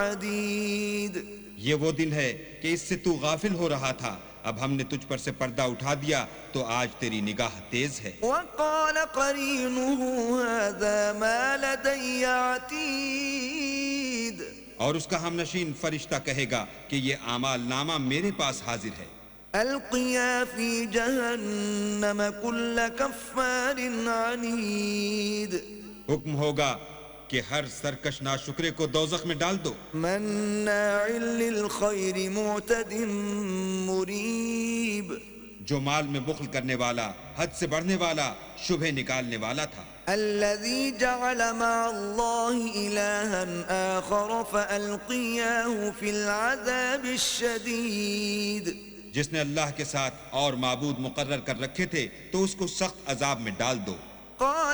حديد ये वो दिन है कि इससे तू गाफिल हो रहा था, अब हमने तुझ पर से पर्दा उठा दिया तो आज तेरी निगाह तेज है। وقال قرينه هذا ما لدي عتيد और उसका हमनशीन फरिश्ता कहेगा कि ये आमाल नामा मेरे पास हाजिर है। ألقيا في جهنم كل كفار عنيد हुक्म होगा कि हर सरकश नाशुक्रे को दोज़ख में डाल दो। مناع للخير معتد مريب जो माल में बुख्ल करने वाला, हद से बढ़ने वाला, शुभे निकालने वाला था। الذي जعल مع الله إلها آخر فألقياه في العذاب الشديد जिसने अल्लाह के साथ और माबूद मुकर्रर कर रखे थे तो उसको सख्त अजाब में डाल दो। قال